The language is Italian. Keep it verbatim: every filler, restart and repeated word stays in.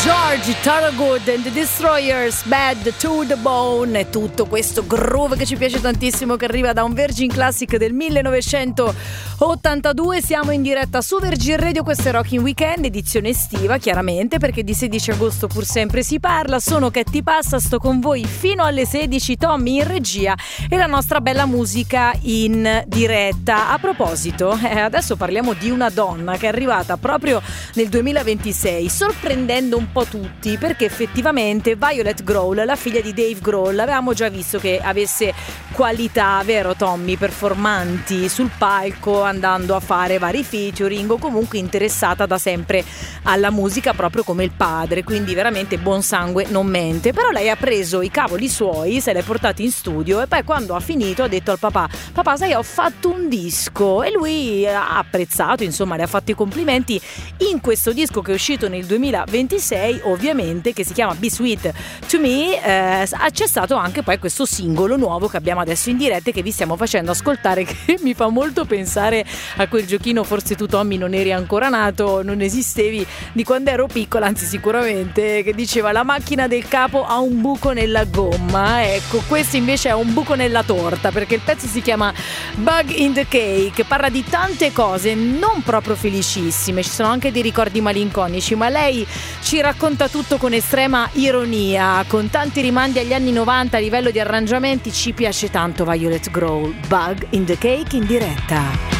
George Thorogood and the Destroyers, Bad to the Bone, e tutto questo groove che ci piace tantissimo, che arriva da un Virgin Classic del millenovecentottantadue. Siamo in diretta su Virgin Radio, questo è Rockin' Weekend, edizione estiva chiaramente, perché di sedici agosto pur sempre si parla. Sono Katy Passa, sto con voi fino alle sedici, Tommy in regia e la nostra bella musica in diretta. A proposito, eh, adesso parliamo di una donna che è arrivata proprio nel duemilaventisei, sorprendendo un po' tutti, perché effettivamente Violet Grohl, la figlia di Dave Grohl, avevamo già visto che avesse qualità, vero Tommy, performanti sul palco, andando a fare vari featuring, o comunque interessata da sempre alla musica proprio come il padre, quindi veramente buon sangue non mente. Però lei ha preso i cavoli suoi, se li è portati in studio e poi quando ha finito ha detto al papà: papà, sai, ho fatto un disco. E lui ha apprezzato, insomma le ha fatto i complimenti in questo disco che è uscito nel duemilaventisei, ovviamente, che si chiama Be Sweet to Me. Eh, c'è stato anche poi questo singolo nuovo che abbiamo adesso in diretta e che vi stiamo facendo ascoltare, che mi fa molto pensare a quel giochino, forse tu Tommy non eri ancora nato, non esistevi, di quando ero piccola, anzi sicuramente, che diceva: la macchina del capo ha un buco nella gomma. Ecco, questo invece è un buco nella torta, perché il pezzo si chiama Bug in the Cake, parla di tante cose non proprio felicissime, ci sono anche dei ricordi malinconici, ma lei ci racconta tutto con estrema ironia, con tanti rimandi agli anni novanta a livello di arrangiamenti. Ci piace tanto Violet Grohl, Bug in the Cake in diretta.